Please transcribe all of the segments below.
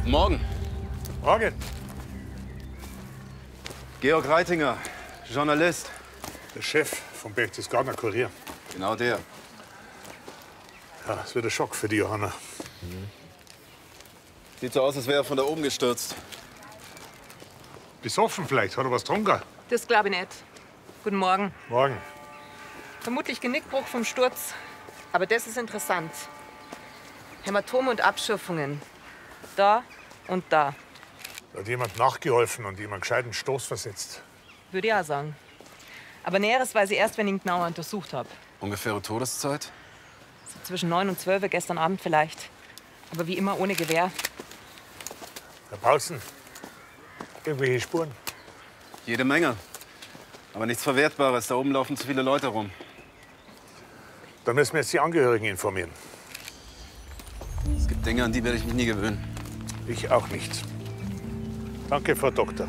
Guten Morgen. Morgen. Georg Reitinger, Journalist. Der Chef vom Berchtesgadener Kurier. Genau der. Ja, es wird ein Schock für die Johanna. Sieht so aus, als wäre er von da oben gestürzt. Besoffen vielleicht, hat er was getrunken? Das glaube ich nicht. Guten Morgen. Morgen. Vermutlich Genickbruch vom Sturz. Aber das ist interessant. Hämatome und Abschürfungen. Da und da. Da hat jemand nachgeholfen und jemand gescheiten Stoß versetzt. Würde ich auch sagen. Aber Näheres weiß ich erst, wenn ich ihn genauer untersucht habe. Ungefähre Todeszeit? So zwischen 9 und 12 gestern Abend vielleicht. Aber wie immer ohne Gewehr. Herr Paulsen, irgendwelche Spuren? Jede Menge. Aber nichts Verwertbares. Da oben laufen zu viele Leute rum. Dann müssen wir jetzt die Angehörigen informieren. Es gibt Dinge, an die werde ich mich nie gewöhnen. Ich auch nicht. Danke, Frau Doktor.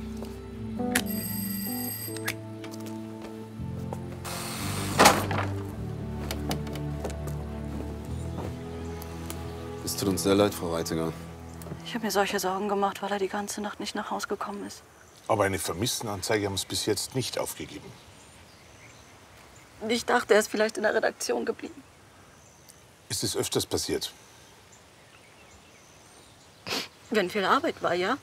Es tut uns sehr leid, Frau Reitinger. Ich habe mir solche Sorgen gemacht, weil er die ganze Nacht nicht nach Hause gekommen ist. Aber eine Vermisstenanzeige haben Sie bis jetzt nicht aufgegeben. Ich dachte, er ist vielleicht in der Redaktion geblieben. Ist es öfters passiert? Wenn viel Arbeit war, ja.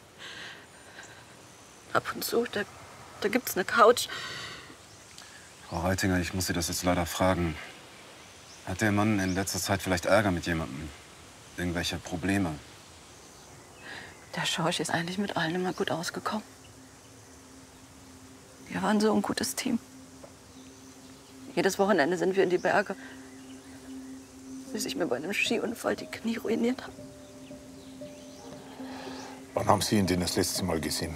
Ab und zu, da gibt's eine Couch. Frau Reitinger, ich muss Sie das jetzt leider fragen. Hat der Mann in letzter Zeit vielleicht Ärger mit jemandem? Irgendwelche Probleme? Der Schorsch ist eigentlich mit allen immer gut ausgekommen. Wir waren so ein gutes Team. Jedes Wochenende sind wir in die Berge, bis ich mir bei einem Skiunfall die Knie ruiniert habe. Wann haben Sie ihn denn das letzte Mal gesehen?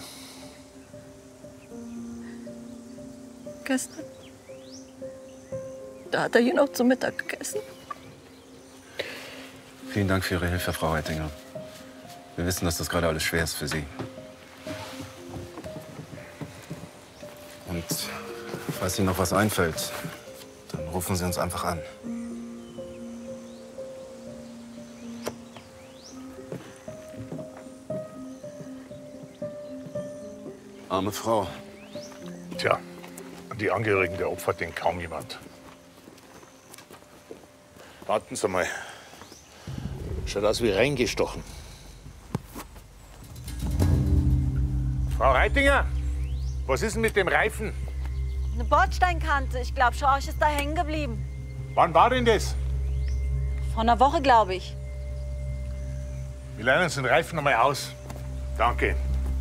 Gestern. Da hat er hier noch zum Mittag gegessen. Vielen Dank für Ihre Hilfe, Frau Reitinger. Wir wissen, dass das gerade alles schwer ist für Sie. Und falls Ihnen noch was einfällt, dann rufen Sie uns einfach an. Arme Frau. Tja, an die Angehörigen der Opfer denkt kaum jemand. Warten Sie mal. Schaut aus wie reingestochen. Frau Reitinger, was ist denn mit dem Reifen? Eine Bordsteinkante. Ich glaube, Schorsch ist da hängen geblieben. Wann war denn das? Vor einer Woche, glaube ich. Wir leihen uns den Reifen noch mal aus. Danke.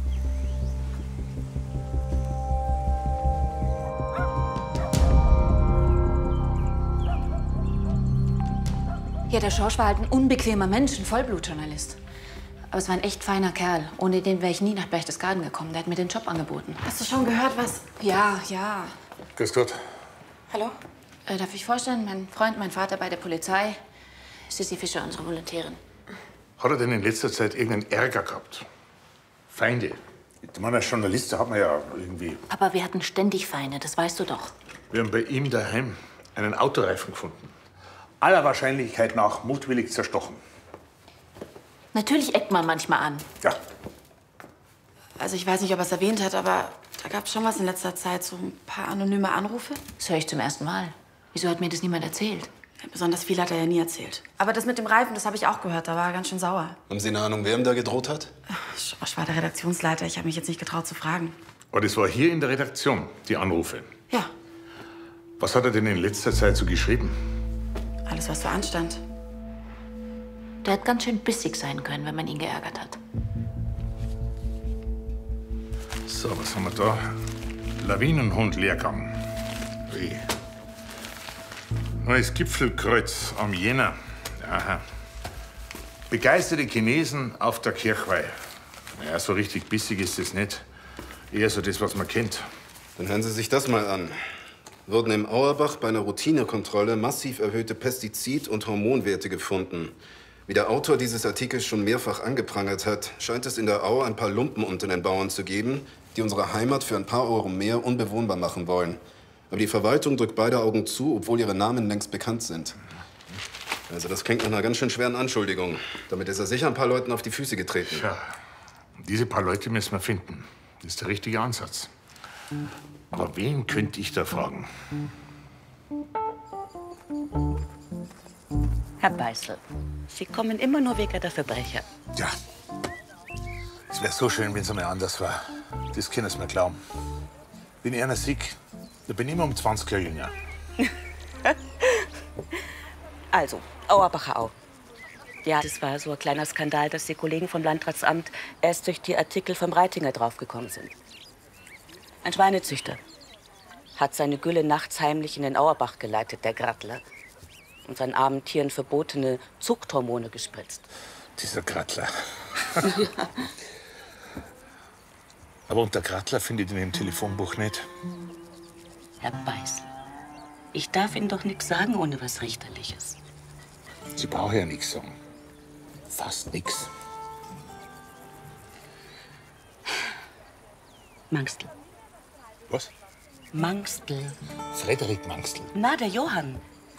Ja, der Schorsch war halt ein unbequemer Mensch, ein Vollblutjournalist. Aber es war ein echt feiner Kerl. Ohne den wäre ich nie nach Berchtesgaden gekommen. Der hat mir den Job angeboten. Hast du schon gehört, was? Ja, ja. Grüß Gott. Hallo? Darf ich vorstellen? Mein Freund, mein Vater bei der Polizei. Sissi Fischer, unsere Volontärin. Hat er denn in letzter Zeit irgendeinen Ärger gehabt? Feinde? Ich meine, als Journalist da hat man ja irgendwie... Papa, wir hatten ständig Feinde, das weißt du doch. Wir haben bei ihm daheim einen Autoreifen gefunden. Aller Wahrscheinlichkeit nach mutwillig zerstochen. Natürlich eckt man manchmal an. Ja. Also ich weiß nicht, ob er es erwähnt hat, aber da gab es schon was in letzter Zeit, so ein paar anonyme Anrufe. Das höre ich zum ersten Mal. Wieso hat mir das niemand erzählt? Ja, besonders viel hat er ja nie erzählt. Aber das mit dem Reifen, das habe ich auch gehört, da war er ganz schön sauer. Haben Sie eine Ahnung, wer ihm da gedroht hat? Schorsch war der Redaktionsleiter, ich habe mich jetzt nicht getraut zu fragen. Aber das war hier in der Redaktion, die Anrufe. Ja, Was hat er denn in letzter Zeit so geschrieben? alles, was so anstand. Der hat ganz schön bissig sein können, wenn man ihn geärgert hat. So, was haben wir da? Lawinenhund-Lehrgang. Ui. Neues Gipfelkreuz am Jänner. Aha. Begeisterte Chinesen auf der Kirchweih. Naja, so richtig bissig ist es nicht. Eher so das, was man kennt. Dann hören Sie sich das mal an. Wurden im Auerbach bei einer Routinekontrolle massiv erhöhte Pestizid- und Hormonwerte gefunden. Wie der Autor dieses Artikels schon mehrfach angeprangert hat, scheint es in der Au ein paar Lumpen unter den Bauern zu geben, die unsere Heimat für ein paar Euro mehr unbewohnbar machen wollen. Aber die Verwaltung drückt beide Augen zu, obwohl ihre Namen längst bekannt sind. Also das klingt nach einer ganz schön schweren Anschuldigung. Damit ist er sicher ein paar Leuten auf die Füße getreten. Ja, diese paar Leute müssen wir finden. Das ist der richtige Ansatz. Aber wen könnte ich da fragen? Herr Beißel, Sie kommen immer nur wegen der Verbrecher. Ja. Es wäre so schön, wenn es einmal anders war. Das können Sie mir glauben. Wenn ich einer sehe, da bin ich immer um 20 Jahre jünger. Also, Auerbacher Au. Ja, das war so ein kleiner Skandal, dass die Kollegen vom Landratsamt erst durch die Artikel vom Reitinger draufgekommen sind. Ein Schweinezüchter hat seine Gülle nachts heimlich in den Auerbach geleitet, der Grattler. Und seinen armen Tieren verbotene Zuchthormone gespritzt. Dieser Grattler. Aber unter Grattler findet ihn im Telefonbuch nicht. Herr Beißel, ich darf Ihnen doch nichts sagen ohne was Richterliches. Sie brauchen ja nichts sagen. Fast nichts. Mangstl. Was? Mangstl. Frederik Mangstl. Na, der Johann.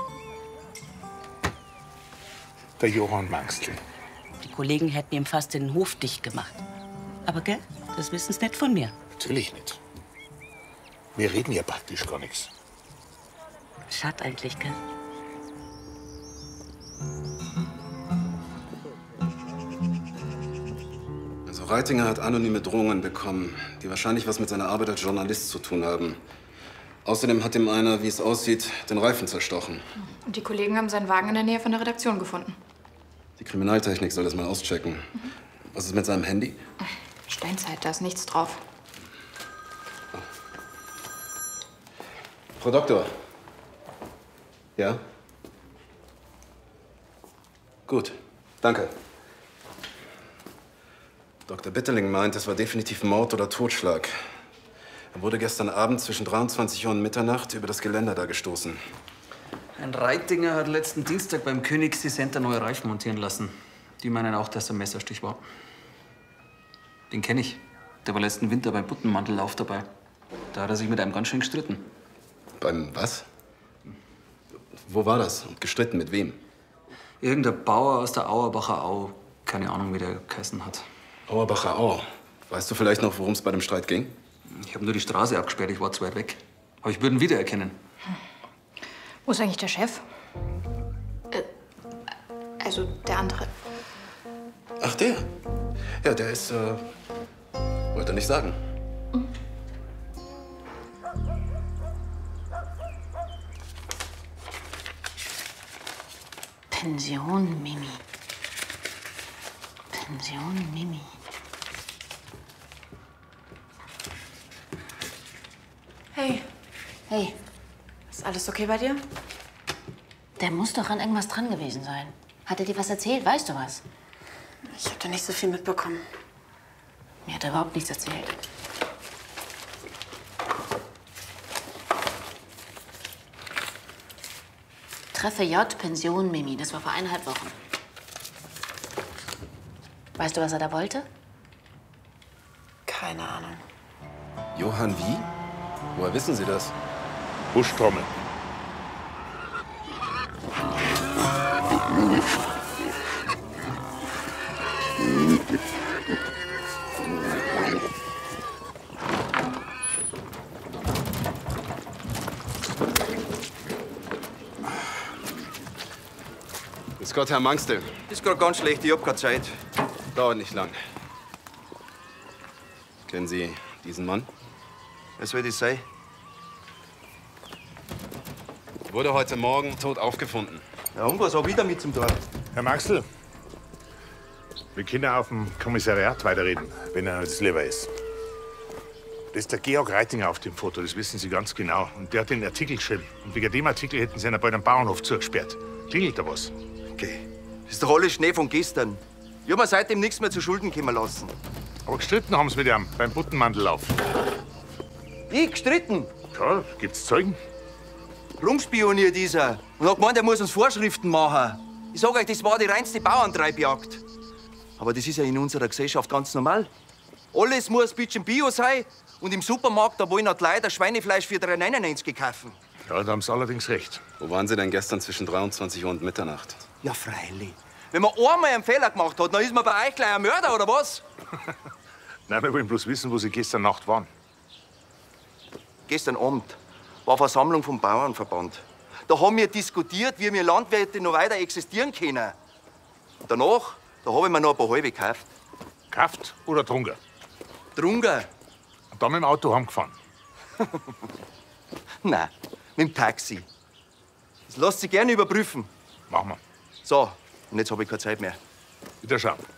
Der Johann Mangstl. Die Kollegen hätten ihm fast den Hof dicht gemacht. Aber gell, das wissen Sie nicht von mir. Natürlich nicht. Wir reden ja praktisch gar nichts. Schade eigentlich, gell? Also Reitinger hat anonyme Drohungen bekommen, die wahrscheinlich was mit seiner Arbeit als Journalist zu tun haben. Außerdem hat ihm einer, wie es aussieht, den Reifen zerstochen. Und die Kollegen haben seinen Wagen in der Nähe von der Redaktion gefunden. Die Kriminaltechnik soll das mal auschecken. Was ist mit seinem Handy? Steinzeit, da ist nichts drauf. Frau Doktor. Ja? Gut, danke. Dr. Bitterling meint, es war definitiv Mord oder Totschlag. Er wurde gestern Abend zwischen 23 Uhr und Mitternacht über das Geländer da gestoßen. Ein Reitinger hat letzten Dienstag beim Königssee Center neue Reifen montieren lassen. Die meinen auch, dass er ein Messerstich war. Den kenne ich. Der war letzten Winter beim Buttenmantellauf dabei. Da hat er sich mit einem ganz schön gestritten. Beim was? Wo war das? Und gestritten mit wem? Irgendein Bauer aus der Auerbacher Au. Keine Ahnung, wie der geheißen hat. Auerbacher Au. Weißt du vielleicht noch, worum es bei dem Streit ging? Ich habe nur die Straße abgesperrt, ich war zu weit weg. Aber ich würde ihn wiedererkennen. Wo ist eigentlich der Chef? Also der andere. Ach, der? Ja, der ist, wollte er nicht sagen. Pension Mimi. Pension Mimi. Hey. Hey, Ist alles okay bei dir? der muss doch an irgendwas dran gewesen sein. Hat er dir was erzählt? Weißt du was? Ich habe da nicht so viel mitbekommen. Mir hat er überhaupt nichts erzählt. Treffe J, Pension Mimi. Das war vor 1,5 Wochen. Weißt du, was er da wollte? Keine Ahnung. Johann wie? Woher wissen Sie das? Buschtrommel. Grüß Gott, Herr Mangstl. Ist gerade ganz schlecht, ich hab keine Zeit. Dauert nicht lang. Kennen Sie diesen Mann? Was soll das sein? Wurde heute Morgen tot aufgefunden. Ja, und was hab ich damit zum tun? Herr Maxl, wir können auf dem Kommissariat weiterreden, wenn er das lieber ist. Das ist der Georg Reitinger auf dem Foto, das wissen Sie ganz genau. Und der hat den Artikel geschrieben. Und wegen dem Artikel hätten Sie ihn bei einem Bauernhof zugesperrt. Klingelt da was? Okay. Das ist doch alles Schnee von gestern. Ich hab mir seitdem nichts mehr zu Schulden kommen lassen. Aber gestritten haben Sie mit ihm beim Buttenmantellauf. Ich gestritten? Ja, gibt's Zeugen? Rumspioniert dieser. Und hat gemeint, er muss uns Vorschriften machen. Ich sag euch, das war die reinste Bauerntreibjagd. Aber das ist ja in unserer Gesellschaft ganz normal. Alles muss ein bisschen Bio sein. Und im Supermarkt, da wollen halt Leute Schweinefleisch für 3,99 kaufen. Ja, da haben Sie allerdings recht. Wo waren Sie denn gestern zwischen 23 Uhr und Mitternacht? Ja, freilich. Wenn man einmal einen Fehler gemacht hat, dann ist man bei euch gleich ein Mörder, oder was? Nein, wir wollen bloß wissen, wo Sie gestern Nacht waren. Gestern Abend war Versammlung vom Bauernverband. Da haben wir diskutiert, wie wir Landwirte noch weiter existieren können. Und danach, da habe ich mir noch ein paar halbe gekauft. Gekauft oder getrunken? Getrunken? Und dann mit dem Auto heimgefahren? Nein, mit dem Taxi. Das lässt sich gerne überprüfen. Machen wir. So, und jetzt habe ich keine Zeit mehr. Wiederschauen.